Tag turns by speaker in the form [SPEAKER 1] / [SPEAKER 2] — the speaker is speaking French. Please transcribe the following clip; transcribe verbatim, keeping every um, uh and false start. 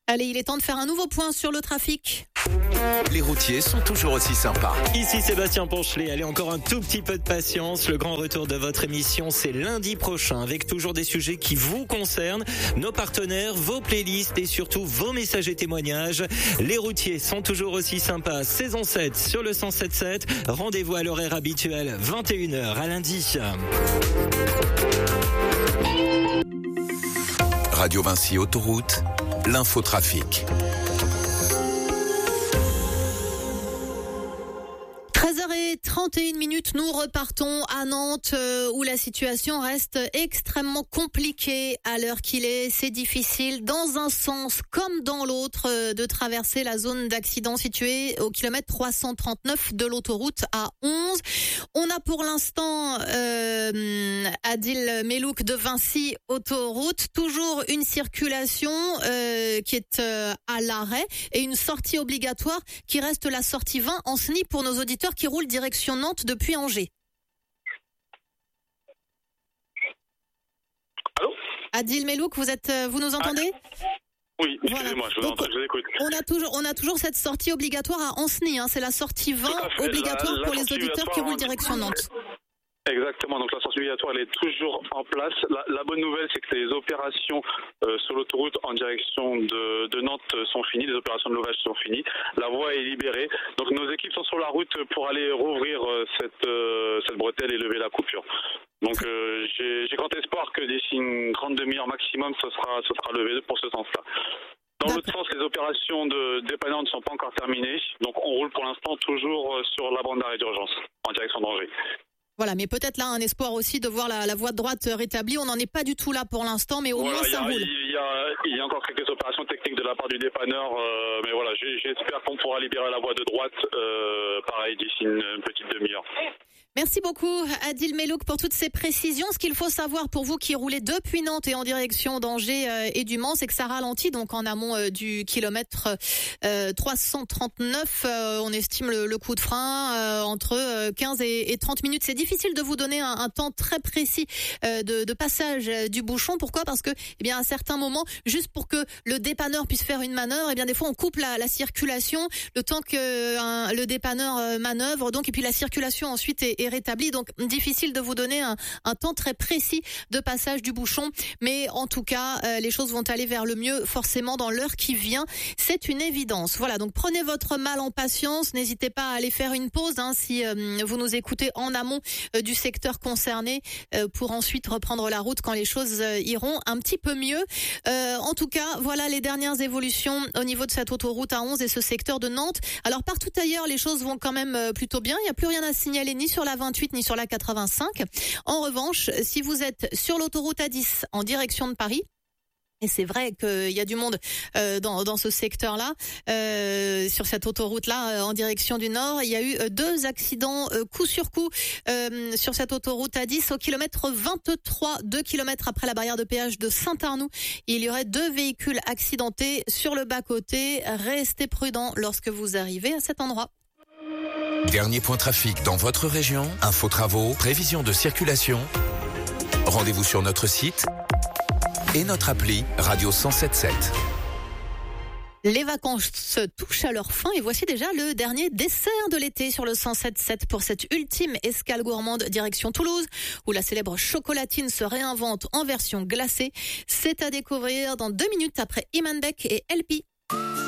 [SPEAKER 1] Allez, il est temps de faire un nouveau point sur le trafic.
[SPEAKER 2] Les routiers sont toujours aussi sympas.
[SPEAKER 3] Ici Sébastien Ponchelet, allez, encore un tout petit peu de patience. Le grand retour de votre émission, c'est lundi prochain, avec toujours des sujets qui vous concernent, nos partenaires, vos playlists et surtout vos messages et témoignages. Les routiers sont toujours aussi sympas. Saison sept sur le cent sept sept. Rendez-vous à l'horaire habituel, vingt et une heures à lundi.
[SPEAKER 2] Radio Vinci Autoroute, l'infotrafic.
[SPEAKER 1] treize heures trente et une minutes, nous repartons à Nantes euh, où la situation reste extrêmement compliquée à l'heure qu'il est. C'est difficile dans un sens comme dans l'autre euh, de traverser la zone d'accident située au kilomètre trois cent trente-neuf de l'autoroute A onze. On a pour l'instant euh, Adil Melouk de Vinci Autoroute, toujours une circulation euh, qui est euh, à l'arrêt et une sortie obligatoire qui reste la sortie vingt en S N I pour nos auditeurs qui roulent direction Nantes depuis Angers.
[SPEAKER 4] Allô ?
[SPEAKER 1] Adil Melouk, vous êtes, vous nous entendez ?
[SPEAKER 4] Oui, excusez-moi,
[SPEAKER 1] voilà.
[SPEAKER 4] je, vous entends, je vous écoute.
[SPEAKER 1] On a toujours, on a toujours cette sortie obligatoire à Anceny, hein, c'est la sortie vingt obligatoire
[SPEAKER 4] la, la
[SPEAKER 1] pour les auditeurs qui roulent direction Nantes.
[SPEAKER 4] Exactement, donc la sortie obligatoire elle est toujours en place. La, la bonne nouvelle c'est que les opérations euh, sur l'autoroute en direction de, de Nantes sont finies, les opérations de levage sont finies, la voie est libérée. Donc nos équipes sont sur la route pour aller rouvrir euh, cette, euh, cette bretelle et lever la coupure. Donc euh, j'ai, j'ai grand espoir que d'ici une grande demi-heure maximum ce sera, ce sera levé pour ce sens-là. Dans l'autre sens, les opérations de dépannage ne sont pas encore terminées, donc on roule pour l'instant toujours sur la bande d'arrêt d'urgence en direction d'Angers.
[SPEAKER 1] Voilà, mais peut-être là un espoir aussi de voir la, la voie de droite rétablie. On n'en est pas du tout là pour l'instant, mais au
[SPEAKER 4] voilà,
[SPEAKER 1] moins ça
[SPEAKER 4] y a,
[SPEAKER 1] roule.
[SPEAKER 4] Il y, a, il y a encore quelques opérations techniques de la part du dépanneur, euh, mais voilà, j'espère qu'on pourra libérer la voie de droite, euh, pareil, d'ici une, une petite demi-heure.
[SPEAKER 1] Merci beaucoup Adil Melouk pour toutes ces précisions. Ce qu'il faut savoir pour vous qui roulez depuis Nantes et en direction d'Angers euh, et du Mans, c'est que ça ralentit donc en amont euh, du kilomètre euh, trois cent trente-neuf. Euh, on estime le, le coup de frein euh, entre euh, quinze et, et trente minutes. C'est difficile de vous donner un, un temps très précis euh, de, de passage du bouchon. Pourquoi ? Parce que, eh bien, à certains moments, juste pour que le dépanneur puisse faire une manœuvre, eh bien, des fois, on coupe la, la circulation le temps que un, le dépanneur euh, manœuvre. Donc, et puis la circulation ensuite est, est rétablie. Donc, difficile de vous donner un, un temps très précis de passage du bouchon. Mais en tout cas, euh, les choses vont aller vers le mieux, forcément, dans l'heure qui vient. C'est une évidence. Voilà. Donc, prenez votre mal en patience. N'hésitez pas à aller faire une pause, hein, si euh, vous nous écoutez en amont euh, du secteur concerné, euh, pour ensuite reprendre la route quand les choses euh, iront un petit peu mieux. Euh, en tout cas, voilà les dernières évolutions au niveau de cette autoroute A onze et ce secteur de Nantes. Alors, partout ailleurs, les choses vont quand même euh, plutôt bien. Il n'y a plus rien à signaler ni sur la vingt-huit ni sur la quatre-vingt-cinq. En revanche, si vous êtes sur l'autoroute A dix en direction de Paris, et c'est vrai qu'il y a du monde euh, dans, dans ce secteur-là, euh, sur cette autoroute-là, euh, en direction du nord. Il y a eu euh, deux accidents euh, coup sur coup euh, sur cette autoroute A dix au kilomètre vingt-trois, deux kilomètres après la barrière de péage de Saint-Arnoux. Il y aurait deux véhicules accidentés sur le bas-côté. Restez prudents lorsque vous arrivez à cet endroit.
[SPEAKER 2] Dernier point trafic dans votre région, info travaux, prévision de circulation. Rendez-vous sur notre site et notre appli Radio cent sept sept.
[SPEAKER 1] Les vacances touchent à leur fin et voici déjà le dernier dessert de l'été sur le cent sept sept pour cette ultime escale gourmande direction Toulouse où la célèbre chocolatine se réinvente en version glacée. C'est à découvrir dans deux minutes après Iman Beck et L P.